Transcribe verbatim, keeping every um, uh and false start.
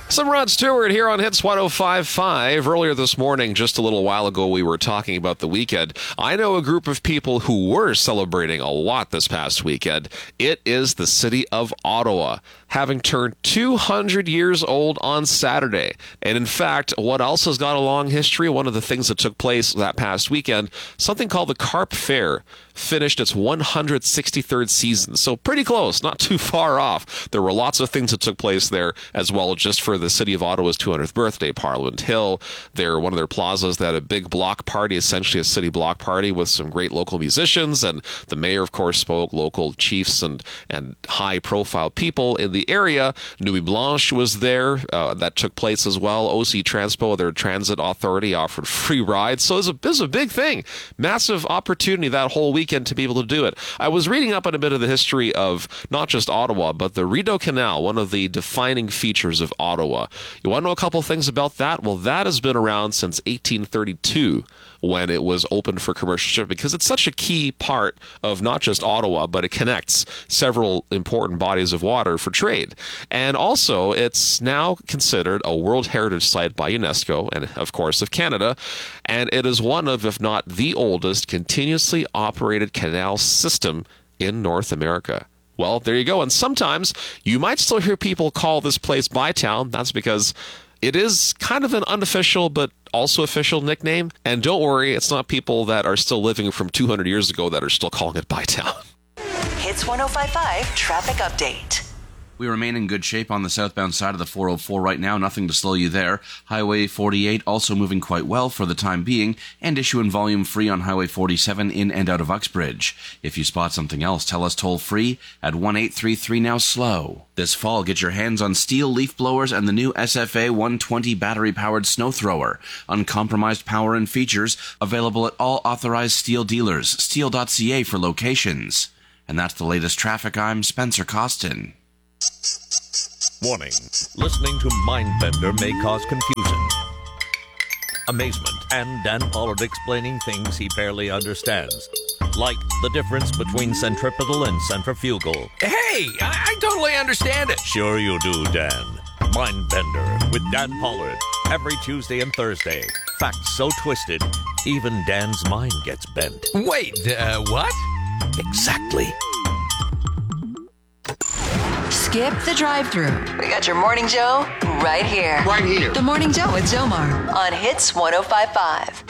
Some Rod Stewart here on Hits one oh five point five. Earlier this morning, just a little while ago, we were talking about the weekend. I know a group of people who were celebrating a lot this past weekend. It is the city of Ottawa, having turned two hundred years old on Saturday. And in fact, what else has got a long history? One of the things that took place that past weekend, something called the Carp Fair, finished its one hundred sixty-third season. So pretty close, not too far off. There were lots of things that took place there as well, just for the city of Ottawa's two hundredth birthday. Parliament Hill, their, one of their plazas, they had a big block party, essentially a city block party with some great local musicians. And the mayor, of course, spoke, local chiefs and, and high-profile people in the area. Nuit Blanche was there. Uh, that took place as well. O C Transpo, their transit authority, offered free rides. So it was a, it was a big thing. Massive opportunity that whole weekend to be able to do it. I was reading up on a bit of the history of not just Ottawa, but the Rideau Canal, one of the defining features of Ottawa. You want to know a couple things about that? Well, that has been around since eighteen thirty-two, when it was opened for commercial shipping, because it's such a key part of not just Ottawa, but it connects several important bodies of water for trade. And also, it's now considered a World Heritage Site by UNESCO and, of course, of Canada. And it is one of, if not the oldest, continuously operated canal system in North America. Well, there you go. And sometimes you might still hear people call this place Bytown. That's because it is kind of an unofficial but also official nickname. And don't worry, it's not people that are still living from two hundred years ago that are still calling it Bytown. Hits one oh five point five Traffic Update. We remain in good shape on the southbound side of the four oh four right now. Nothing to slow you there. Highway forty-eight also moving quite well for the time being, and issue and volume free on Highway forty-seven in and out of Uxbridge. If you spot something else, tell us toll free at one eight three three now slow. This fall, get your hands on steel leaf blowers and the new S F A one twenty battery-powered snow thrower. Uncompromised power and features, available at all authorized steel dealers. steel dot c a for locations. And that's the latest traffic. I'm Spencer Costin. Warning. Listening to Mindbender may cause confusion, amazement, and Dan Pollard explaining things he barely understands. Like the difference between centripetal and centrifugal. Hey, I, I totally understand it. Sure you do, Dan. Mindbender with Dan Pollard. Every Tuesday and Thursday. Facts so twisted, even Dan's mind gets bent. Wait, uh, what? Exactly. Skip the drive-thru. We got your Morning Joe right here. Right here. The Morning Joe with Jomar on Hits one oh five point five.